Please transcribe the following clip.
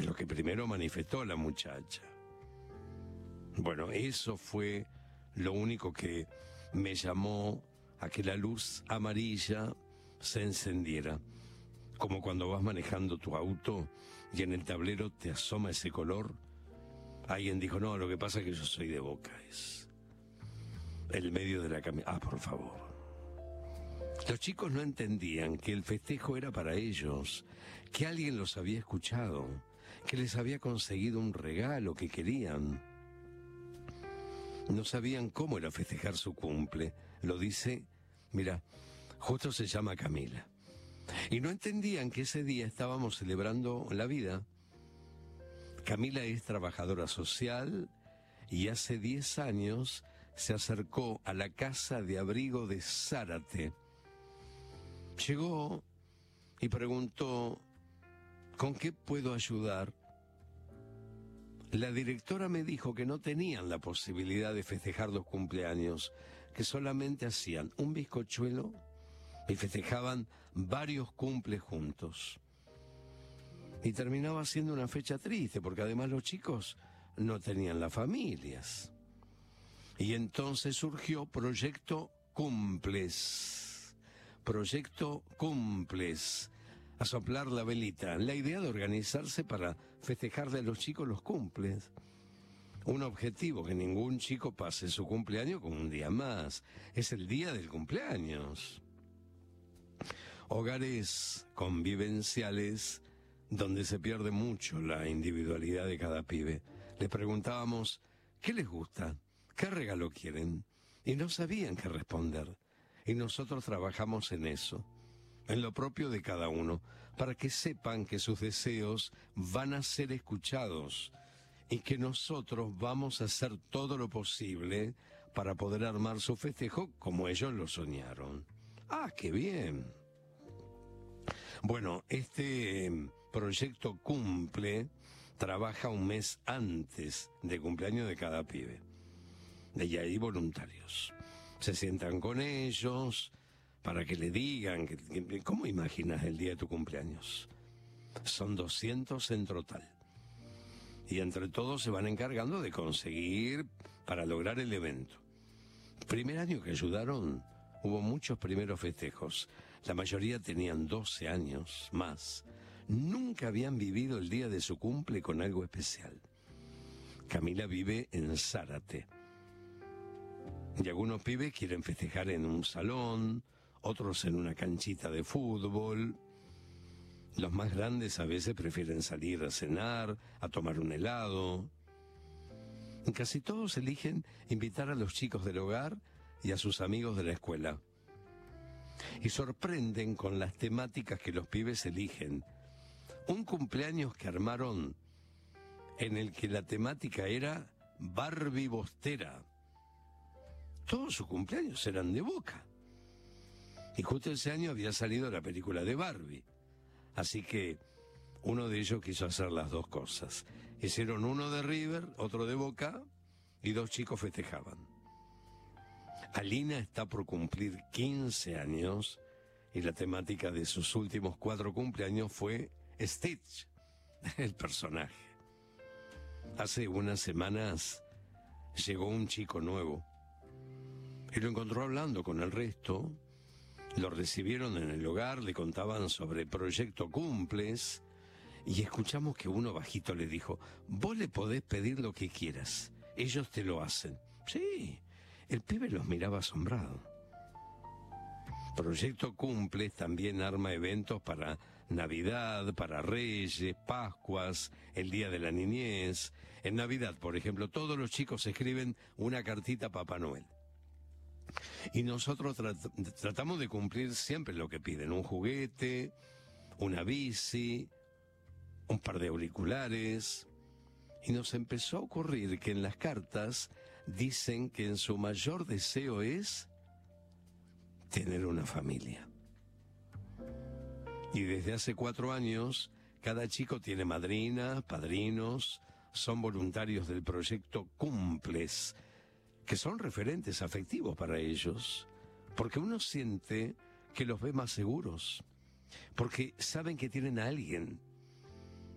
Es lo que primero manifestó la muchacha. Bueno, eso fue lo único que me llamó a que la luz amarilla se encendiera. Como cuando vas manejando tu auto y en el tablero te asoma ese color. Alguien dijo, no, lo que pasa es que yo soy de Boca, es el medio de la camisa. Ah, por favor. Los chicos no entendían que el festejo era para ellos, que alguien los había escuchado, que les había conseguido un regalo que querían. No sabían cómo era festejar su cumple. Lo dice, mira, justo se llama Camila. Y no entendían que ese día estábamos celebrando la vida. Camila es trabajadora social y hace 10 años se acercó a la casa de abrigo de Zárate. Llegó y preguntó, ¿con qué puedo ayudar? La directora me dijo que no tenían la posibilidad de festejar los cumpleaños, que solamente hacían un bizcochuelo y festejaban varios cumples juntos. Y terminaba siendo una fecha triste, porque además los chicos no tenían las familias. Y entonces surgió Proyecto Cumples. Proyecto Cumples. A soplar la velita. La idea de organizarse para festejarle a los chicos los cumples. Un objetivo, que ningún chico pase su cumpleaños con un día más. Es el día del cumpleaños. Hogares convivenciales donde se pierde mucho la individualidad de cada pibe. Les preguntábamos, ¿qué les gusta? ¿Qué regalo quieren? Y no sabían qué responder. Y nosotros trabajamos en eso, en lo propio de cada uno, para que sepan que sus deseos van a ser escuchados y que nosotros vamos a hacer todo lo posible para poder armar su festejo como ellos lo soñaron. ¡Ah, qué bien! Bueno, este proyecto Cumple trabaja un mes antes del cumpleaños de cada pibe. Y hay voluntarios. Se sientan con ellos para que le digan, ¿cómo imaginas el día de tu cumpleaños? Son 200 en total. Y entre todos se van encargando de conseguir para lograr el evento. Primer año que ayudaron, hubo muchos primeros festejos. La mayoría tenían 12 años más. Nunca habían vivido el día de su cumple con algo especial. Camila vive en Zárate. Y algunos pibes quieren festejar en un salón, otros en una canchita de fútbol. Los más grandes a veces prefieren salir a cenar, a tomar un helado. Y casi todos eligen invitar a los chicos del hogar y a sus amigos de la escuela. Y sorprenden con las temáticas que los pibes eligen. Un cumpleaños que armaron en el que la temática era Barbie Bostera. Todos sus cumpleaños eran de Boca. Y justo ese año había salido la película de Barbie. Así que uno de ellos quiso hacer las dos cosas. Hicieron uno de River, otro de Boca, y 2 chicos festejaban. Alina está por cumplir 15 años y la temática de sus últimos 4 cumpleaños fue Stitch, el personaje. Hace unas semanas llegó un chico nuevo y lo encontró hablando con el resto. Lo recibieron en el hogar, le contaban sobre Proyecto Cumples y escuchamos que uno bajito le dijo, vos le podés pedir lo que quieras, ellos te lo hacen. Sí, el pibe los miraba asombrado. Proyecto Cumples también arma eventos para Navidad, para Reyes, Pascuas, el Día de la Niñez. En Navidad, por ejemplo, todos los chicos escriben una cartita a Papá Noel. Y nosotros tratamos de cumplir siempre lo que piden, un juguete, una bici, un par de auriculares. Y nos empezó a ocurrir que en las cartas dicen que en su mayor deseo es tener una familia. Y desde hace 4 años, cada chico tiene madrina, padrinos, son voluntarios del proyecto Cumples, que son referentes afectivos para ellos, porque uno siente que los ve más seguros, porque saben que tienen a alguien